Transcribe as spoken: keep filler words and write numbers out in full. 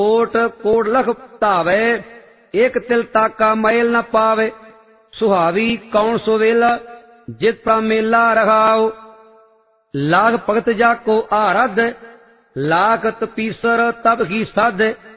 Coat coat लख धावे, एक तिल ताका मैल न पावे। सुहावी कौन सुवेला, जित प्रा मेला रहाओ। लाख भगत जाको आराध, लाख तपीसर तब की साध।